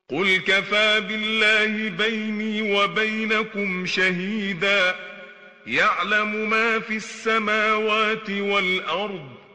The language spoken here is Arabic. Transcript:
قل كفى بالله بيني وبينكم شهيدا يعلم ما في السماوات والأرض